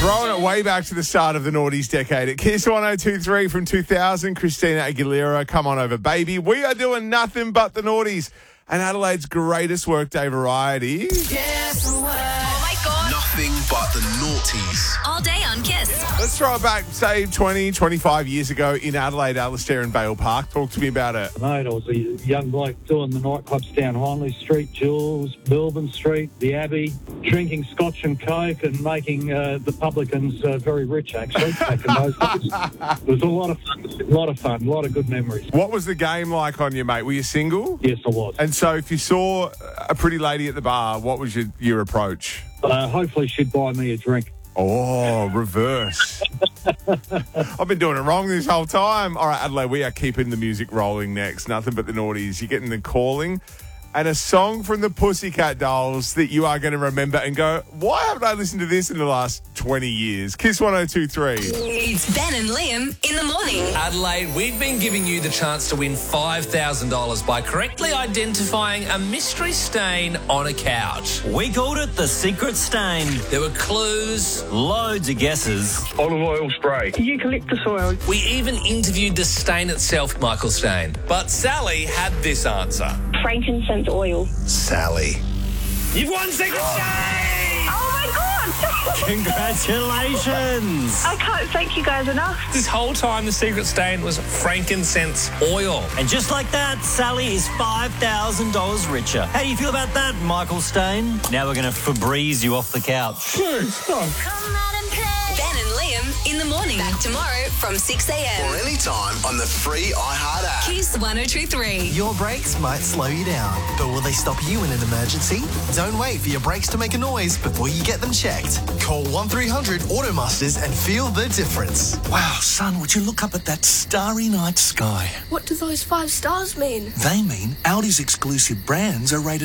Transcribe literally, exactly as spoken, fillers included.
Throwing it way back to the start of the noughties decade at Kiss one oh two point three from two thousand, Christina Aguilera, Come On Over Baby. We are doing nothing but the noughties and Adelaide's greatest workday variety. Guess what? Oh my God. Nothing but the noughties. All day on Kiss. Let's throw it back, say, twenty, twenty-five years ago in Adelaide, Alistair and Vale Park. Talk to me about it. Mate, I was a young bloke doing the nightclubs down Hindley Street, Jules, Melbourne Street, the Abbey, drinking scotch and coke and making uh, the publicans uh, very rich, actually, back in those days. It was a lot of fun, a lot of fun, a lot of good memories. What was the game like on you, mate? Were you single? Yes, I was. And so if you saw a pretty lady at the bar, what was your, your approach? Uh, hopefully she'd buy me a drink. Oh, reverse. I've been doing it wrong this whole time. All right, Adelaide, we are keeping the music rolling next. Nothing but the noughties. You're getting the calling and a song from the Pussycat Dolls that you are going to remember and go, why haven't I listened to this in the last twenty years? Kiss one oh two point three. It's Ben and Liam in the morning. Adelaide, we've been giving you the chance to win five thousand dollars by correctly identifying a mystery stain on a couch. We called it the secret stain. There were clues. Loads of guesses. Olive oil spray. Eucalyptus oil. We even interviewed the stain itself, Michael Stain. But Sally had this answer. Frankincense oil. Sally. You've won secret stain! Oh my God! Congratulations. I can't thank you guys enough. This whole time, the secret stain was frankincense oil. And just like that, Sally is five thousand dollars richer. How do you feel about that, Michael Stain? Now we're going to Febreze you off the couch. Come out and play. Ben and Liam in the morning. Back tomorrow from six a.m. Or anytime on the free iHeart app. Kiss one oh two point three. Your brakes might slow you down, but will they stop you in an emergency? Don't wait for your brakes to make a noise before you get them checked. Call one three hundred Automasters and feel the difference. Wow, son, would you look up at that starry night sky? What do those five stars mean? They mean Audi's exclusive brands are rated